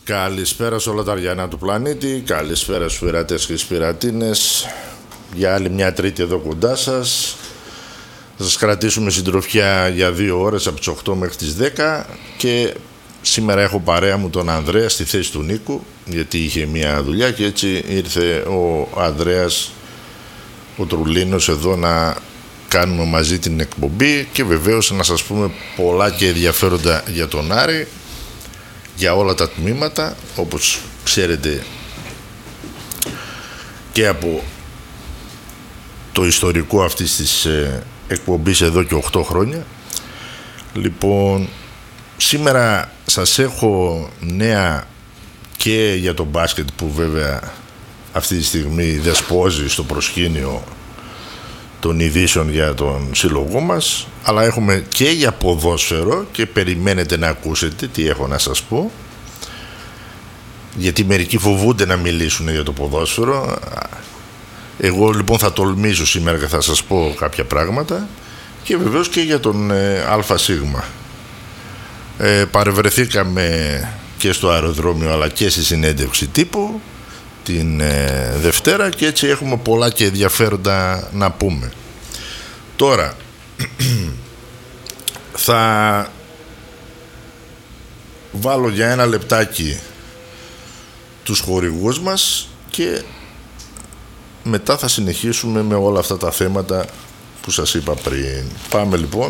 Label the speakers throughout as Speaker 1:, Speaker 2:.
Speaker 1: Καλησπέρα σε όλα τα Αριανά του πλανήτη. Καλησπέρα στους πειρατές και στις πειρατίνες. Για άλλη μια Τρίτη εδώ κοντά σας. Θα σας κρατήσουμε συντροφιά για 2 ώρες από τις 8 μέχρι τις 10. Και σήμερα έχω παρέα μου τον Ανδρέα στη θέση του Νίκου, γιατί είχε μια δουλειά και έτσι ήρθε ο Ανδρέας ο Τρουλίνος εδώ να κάνουμε μαζί την εκπομπή και βεβαίως να σας πούμε πολλά και ενδιαφέροντα για τον Άρη, για όλα τα τμήματα, όπως ξέρετε και από το ιστορικό αυτής της εκπομπής εδώ και 8 χρόνια. Λοιπόν, σήμερα σας έχω νέα και για το μπάσκετ που βέβαια αυτή τη στιγμή δεσπόζει στο προσκήνιο των ειδήσεων για τον σύλλογό μας, αλλά έχουμε και για ποδόσφαιρο και περιμένετε να ακούσετε τι έχω να σας πω, γιατί μερικοί φοβούνται να μιλήσουν για το ποδόσφαιρο. Εγώ λοιπόν θα τολμήσω σήμερα και θα σας πω κάποια πράγματα, και βεβαίως και για τον ΑΣ. Παρευρεθήκαμε και στο αεροδρόμιο αλλά και στη συνέντευξη τύπου την Δευτέρα και έτσι έχουμε πολλά και ενδιαφέροντα να πούμε. Τώρα θα βάλω για ένα λεπτάκι τους χορηγούς μας και μετά θα συνεχίσουμε με όλα αυτά τα θέματα που σας είπα πριν. Πάμε λοιπόν.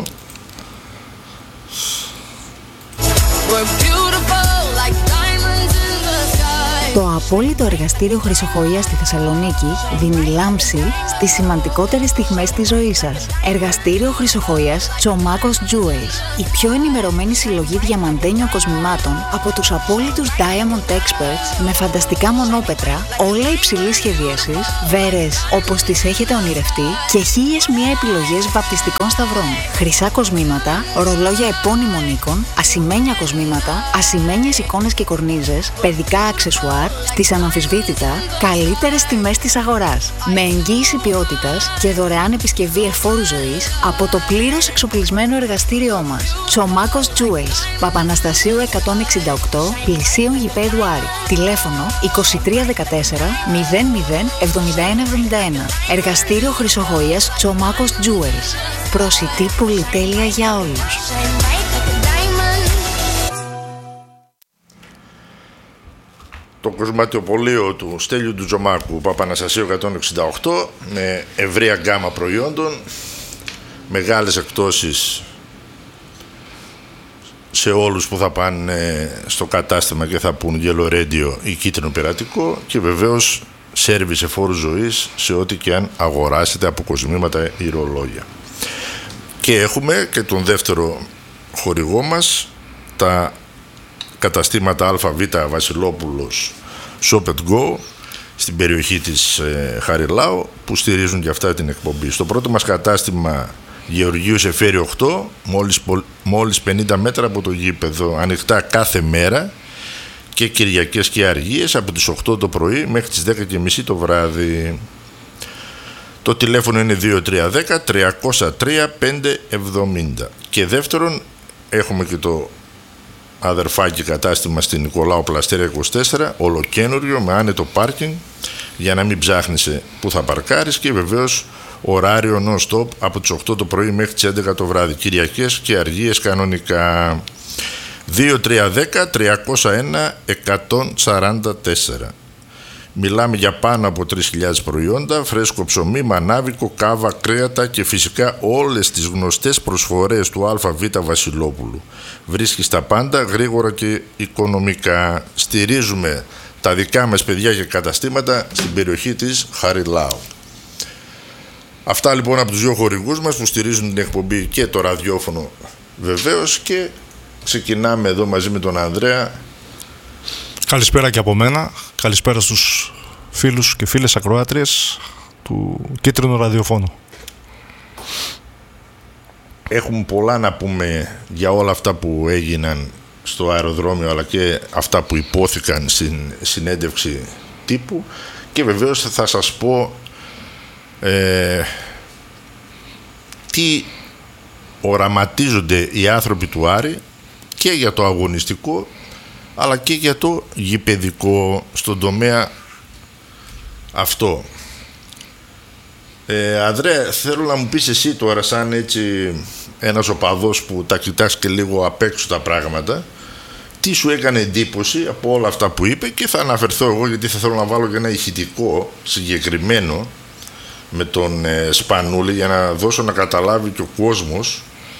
Speaker 2: Το απόλυτο εργαστήριο Χρυσοχοΐας στη Θεσσαλονίκη δίνει λάμψη στις σημαντικότερες στιγμές της ζωής σας. Εργαστήριο Χρυσοχοΐας Τσομάκος Jewels. Η πιο ενημερωμένη συλλογή διαμαντένιων κοσμημάτων από τους απόλυτους Diamond Experts με φανταστικά μονόπετρα, όλα υψηλής σχεδίασης, βέρες όπως τις έχετε ονειρευτεί και 1001 επιλογές βαπτιστικών σταυρών. Χρυσά κοσμήματα, ρολόγια επώνυμων οίκων, ασημένια κοσμήματα, ασημένιες εικόνες και κορνίζες, παιδικά αξεσουάρ στις αναμφισβήτητα καλύτερες τιμές της αγοράς. Με εγγύηση ποιότητας και δωρεάν επισκευή εφόρου ζωής από το πλήρως εξοπλισμένο εργαστήριό μας. Τσομάκος Jewels, Παπαναστασίου 168, πλησίον γηπέδου Άρη. Τηλέφωνο 2314 00 7171. Εργαστήριο Χρυσοχοΐας Τσομάκος Jewels. Προσιτή πολυτέλεια για όλους.
Speaker 1: Το κοσματιοπωλείο του Στέλιου του Τζομάκου, Παπαναστασίου 168, με ευρεία γκάμα προϊόντων, μεγάλες εκπτώσεις σε όλους που θα πάνε στο κατάστημα και θα πούν Yellow Radio ή κίτρινο πειρατικό, και βεβαίως σέρβις εφόρου ζωής σε ό,τι και αν αγοράσετε από κοσμήματα ή ρολόγια. Και έχουμε και τον δεύτερο χορηγό μας, τα καταστήματα ΑΒ Βασιλόπουλος Shop & Go στην περιοχή της Χαριλάου, που στηρίζουν και αυτά την εκπομπή. Στο πρώτο μας κατάστημα Γεωργίου Σεφέρι 8, μόλις 50 μέτρα από το γήπεδο, ανοιχτά κάθε μέρα και Κυριακές και Αργίες από τις 8 το πρωί μέχρι τις 10:30 το βράδυ. Το τηλέφωνο είναι 2310 303 570. Και δεύτερον, έχουμε και το αδερφάκι κατάστημα στην Νικολάου Πλαστέρια 24, ολοκένουργιο με άνετο πάρκινγκ για να μην ψάχνεις που θα παρκάρεις, και βεβαίως ωράριο non-stop από τις 8 το πρωί μέχρι τις 11 το βράδυ, Κυριακές και Αργίες κανονικά. 2310 301 144. Μιλάμε για πάνω από 3.000 προϊόντα, φρέσκο ψωμί, μανάβικο, κάβα, κρέατα και φυσικά όλες τις γνωστές προσφορές του ΑΒ Βασιλόπουλου. Βρίσκεις τα πάντα γρήγορα και οικονομικά. Στηρίζουμε τα δικά μας παιδιά και καταστήματα στην περιοχή της Χαριλάου. Αυτά λοιπόν από τους δύο χορηγούς μας που στηρίζουν την εκπομπή και το ραδιόφωνο βεβαίως, και ξεκινάμε εδώ μαζί με τον Ανδρέα.
Speaker 3: Καλησπέρα και από μένα. Καλησπέρα στους φίλους και φίλες ακροάτριες του κίτρινου ραδιοφώνου.
Speaker 1: Έχουμε πολλά να πούμε για όλα αυτά που έγιναν στο αεροδρόμιο, αλλά και αυτά που υπόθηκαν στην συνέντευξη τύπου, και βεβαίως θα σας πω τι οραματίζονται οι άνθρωποι του Άρη και για το αγωνιστικό αλλά και για το γηπεδικό στον τομέα αυτό. Ανδρέα, θέλω να μου πεις εσύ τώρα, σαν έτσι ένας οπαδός που τα κοιτάς και λίγο απ' έξω τα πράγματα, τι σου έκανε εντύπωση από όλα αυτά που είπε, και θα αναφερθώ εγώ, γιατί θα θέλω να βάλω και ένα ηχητικό συγκεκριμένο με τον Σπανούλη, για να δώσω να καταλάβει και ο κόσμος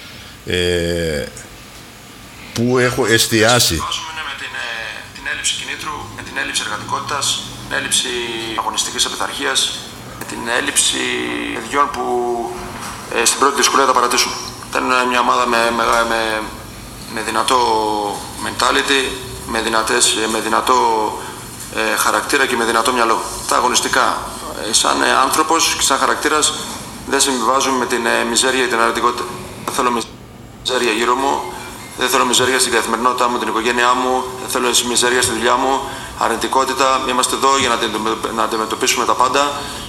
Speaker 1: που έχω εστιάσει.
Speaker 4: Με την έλλειψη κινήτρου, με την έλλειψη εργατικότητας, την έλλειψη αγωνιστικής απειθαρχίας, με την έλλειψη παιδιών που στην πρώτη δυσκολία θα παρατήσουν. Ήταν μια ομάδα με δυνατό mentality, με δυνατό χαρακτήρα και με δυνατό μυαλό. Τα αγωνιστικά, σαν άνθρωπος και σαν χαρακτήρας, δεν συμβιβάζουν με την μιζέρια ή την αρνητικότητα. Δεν θέλω μιζέρια γύρω μου, δεν θέλω μιζέρια στην καθημερινότητά μου, την οικογένειά μου, δεν θέλω μιζέρια στη δουλειά μου, αρνητικότητα. Είμαστε εδώ για να αντιμετωπίσουμε τα πάντα.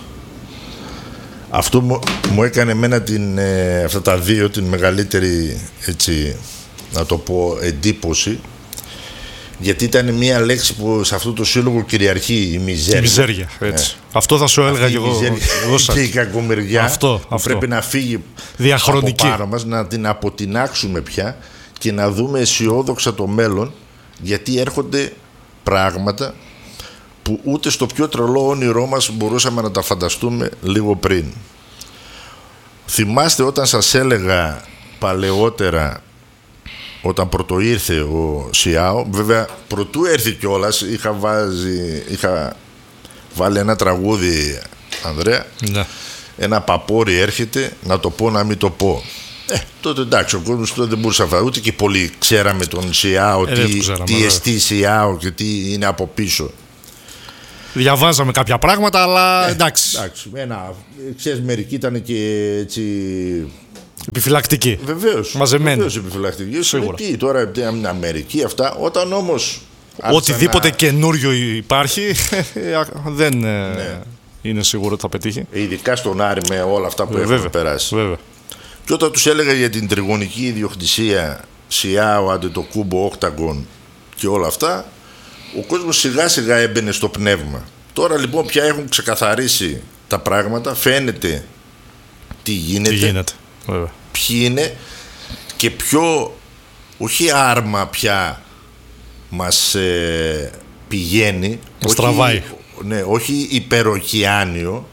Speaker 1: Αυτό μου έκανε εμένα αυτά τα δύο την μεγαλύτερη, έτσι, να το πω, εντύπωση, γιατί ήταν μια λέξη που σε αυτό το σύλλογο κυριαρχεί, η μιζέρια. Η
Speaker 3: μιζέρια, έτσι. Αυτό θα σου έλεγα και εγώ.
Speaker 1: Και η κακομοιριά
Speaker 3: αυτό.
Speaker 1: Πρέπει να φύγει
Speaker 3: διαχρονική
Speaker 1: από πάνω μας, να την αποτινάξουμε πια και να δούμε αισιόδοξα το μέλλον, γιατί έρχονται πράγματα που ούτε στο πιο τρελό όνειρό μας μπορούσαμε να τα φανταστούμε λίγο πριν. Θυμάστε όταν σας έλεγα παλαιότερα, όταν πρωτοήρθε ο Σιάο, βέβαια πρωτού έρθει κιόλας, είχα βάλει ένα τραγούδι, Ανδρέα,
Speaker 3: ναι.
Speaker 1: Ένα παπόρι έρχεται, να το πω να μην το πω. Τότε εντάξει, ο κόσμος τότε δεν μπορούσε να, ούτε και πολύ ξέραμε τον Σιάο, τι εστί Σιάο και τι είναι από πίσω.
Speaker 3: Διαβάζαμε κάποια πράγματα, αλλά εντάξει.
Speaker 1: Ξέρεις, μερικοί ήταν και έτσι
Speaker 3: επιφυλακτικοί.
Speaker 1: Βεβαίως.
Speaker 3: Μαζεμένοι.
Speaker 1: Βεβαίως επιφυλακτικοί.
Speaker 3: Σίγουρα.
Speaker 1: Τι τώρα από την Αμερική αυτά, όταν όμως
Speaker 3: οτιδήποτε καινούριο υπάρχει δεν είναι σίγουρο ότι θα πετύχει.
Speaker 1: Ειδικά στον Άρη με όλα αυτά που έχουν περάσει.
Speaker 3: Βέβαια.
Speaker 1: Και όταν τους έλεγα για την τριγωνική ιδιοκτησία, Σιάο, Αντετοκούμπο, Όκταγκον και όλα αυτά, ο κόσμος σιγά σιγά έμπαινε στο πνεύμα. Τώρα λοιπόν πια έχουν ξεκαθαρίσει τα πράγματα, φαίνεται τι γίνεται,
Speaker 3: βέβαια.
Speaker 1: Ποιοι είναι και ποιο, όχι άρμα πια μας πηγαίνει,
Speaker 3: τραβάει.
Speaker 1: Ναι, όχι υπεροκειάνιο,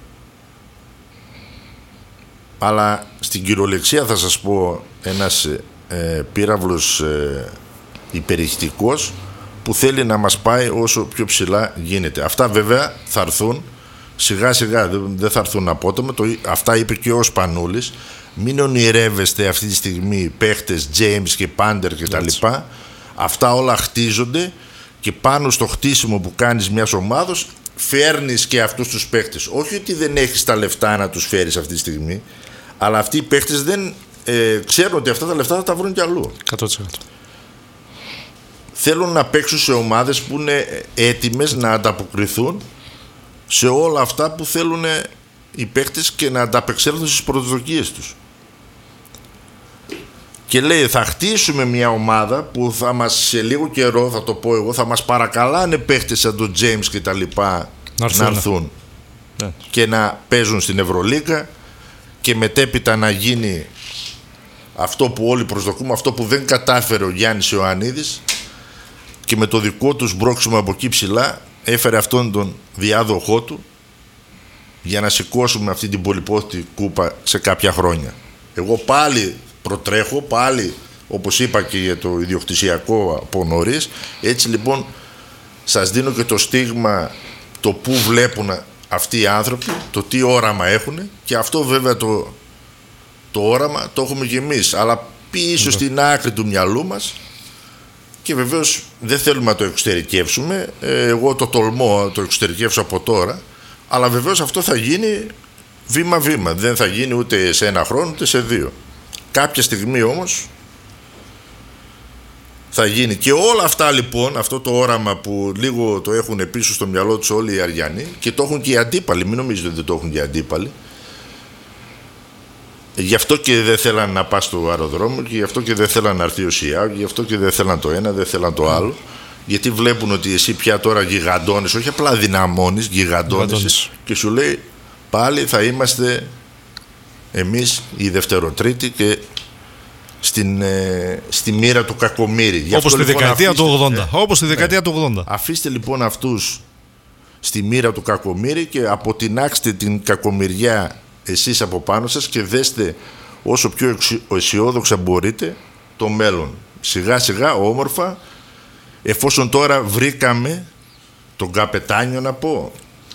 Speaker 1: αλλά στην κυριολεξία θα σας πω ένας πύραυλος υπερηχτικός που θέλει να μας πάει όσο πιο ψηλά γίνεται. Αυτά βέβαια θα έρθουν σιγά σιγά, δεν θα έρθουν απότομα. Αυτά είπε και ο Σπανούλης. Μην ονειρεύεστε αυτή τη στιγμή παίχτες James και Πάντερ και τα λοιπά. Αυτά όλα χτίζονται και πάνω στο χτίσιμο που κάνεις μιας ομάδος φέρνεις και αυτούς τους παίχτες. Όχι ότι δεν έχεις τα λεφτά να τους φέρεις αυτή τη στιγμή, αλλά αυτοί οι παίχτες δεν ξέρουν ότι αυτά τα λεφτά θα τα βρουν κι αλλού.
Speaker 3: 100%.
Speaker 1: Θέλουν να παίξουν σε ομάδες που είναι έτοιμες να ανταποκριθούν σε όλα αυτά που θέλουν οι παίχτες και να ανταπεξέλθουν στις προσδοκίες τους. Και λέει, θα χτίσουμε μια ομάδα που θα μας, σε λίγο καιρό, θα το πω εγώ, θα μας παρακαλάνε παίχτες σαν τον James και τα λοιπά να έρθουν και να παίζουν στην Ευρωλίγκα, και μετέπειτα να γίνει αυτό που όλοι προσδοκούμε, αυτό που δεν κατάφερε ο Γιάννης Ιωαννίδης, και με το δικό του μπρόξιμο από εκεί ψηλά έφερε αυτόν τον διάδοχό του για να σηκώσουμε αυτή την πολυπόθητη κούπα σε κάποια χρόνια. Εγώ πάλι προτρέχω, πάλι όπως είπα και για το ιδιοκτησιακό από νωρίς. Έτσι λοιπόν σας δίνω και το στίγμα, το που βλέπουν αυτοί οι άνθρωποι, το τι όραμα έχουν, και αυτό βέβαια το όραμα το έχουμε και εμείς, αλλά πίσω στην άκρη του μυαλού μας, και βεβαίως δεν θέλουμε να το εξωτερικεύσουμε. Εγώ το τολμώ να το εξωτερικεύσω από τώρα, αλλά βεβαίως αυτό θα γίνει βήμα-βήμα. Δεν θα γίνει ούτε σε ένα χρόνο ούτε σε δύο. Κάποια στιγμή όμως θα γίνει. Και όλα αυτά λοιπόν, αυτό το όραμα που λίγο το έχουν πίσω στο μυαλό τους όλοι οι Αριανοί, και το έχουν και οι αντίπαλοι, μην νομίζετε ότι δεν το έχουν και οι αντίπαλοι. Γι' αυτό και δεν θέλαν να πας στο αεροδρόμιο, και γι' αυτό και δεν θέλαν να έρθει ο Σιάο, και γι' αυτό και δεν θέλαν το ένα, δεν θέλαν το άλλο. Γιατί βλέπουν ότι εσύ πια τώρα γιγαντώνεις, όχι απλά δυναμώνεις, γιγαντώνεις και σου λέει πάλι θα είμαστε εμείς οι δευτεροτρίτοι και στη μοίρα του κακομοίρη.
Speaker 3: Όπως τη δεκαετία του 80. Όπως τη δεκαετία του 80.
Speaker 1: Αφήστε λοιπόν αυτούς στη μοίρα του κακομοίρη και αποτινάξτε την κακομοιριά εσείς από πάνω σας και δέστε όσο πιο αισιόδοξα μπορείτε το μέλλον. Σιγά σιγά, όμορφα, εφόσον τώρα βρήκαμε τον καπετάνιο να πω,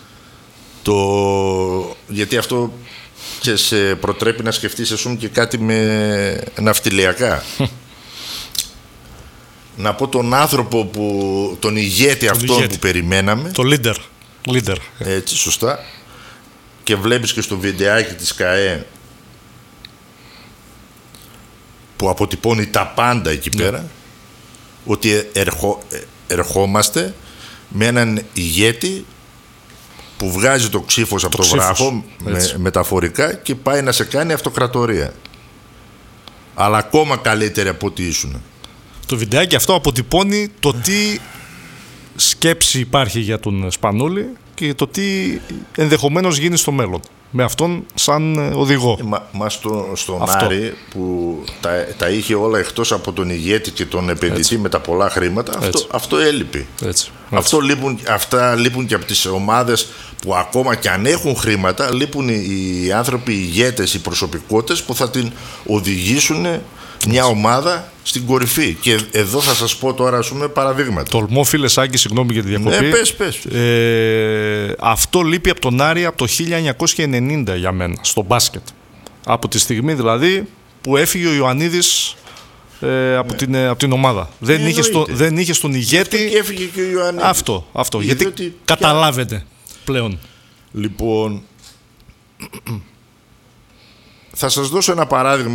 Speaker 1: γιατί αυτό και σε προτρέπει να σκεφτείς εσύ και κάτι με ναυτιλιακά. Να πω τον άνθρωπο τον ηγέτη αυτόν που περιμέναμε.
Speaker 3: Το leader.
Speaker 1: Έτσι, σωστά. Και βλέπεις και στο βιντεάκι της ΚΑΕ που αποτυπώνει τα πάντα εκεί πέρα, ότι ερχόμαστε με έναν ηγέτη που βγάζει το ξύφος από το βράχο μεταφορικά και πάει να σε κάνει αυτοκρατορία. Αλλά ακόμα καλύτερη από ό,τι ήσουν.
Speaker 3: Το βιντεάκι αυτό αποτυπώνει το τι σκέψη υπάρχει για τον Σπανούλη και το τι ενδεχομένως γίνει στο μέλλον με αυτόν σαν οδηγό.
Speaker 1: Μα στον Άρη που τα είχε όλα εκτός από τον ηγέτη και τον επενδυτή με τα πολλά χρήματα, αυτό έλειπε. Αυτά λείπουν και από τις ομάδες που ακόμα και αν έχουν χρήματα, λείπουν οι άνθρωποι, οι ηγέτες, οι προσωπικότητες που θα την οδηγήσουν μια ομάδα στην κορυφή. Και εδώ θα σας πω τώρα, ας πούμε, παραδείγματα.
Speaker 3: Τολμώ, φίλε Σάκη, συγγνώμη για τη διακοπή.
Speaker 1: Πες.
Speaker 3: Αυτό λείπει από τον Άρη από το 1990 για μένα, στο μπάσκετ. Από τη στιγμή δηλαδή που έφυγε ο Ιωαννίδης από την ομάδα. Δεν είχε στον ηγέτη.
Speaker 1: Και έφυγε και ο Ιωαννίδης.
Speaker 3: Αυτό. Γιατί καταλάβετε πλέον.
Speaker 1: Λοιπόν, θα σας δώσω ένα παράδειγμα.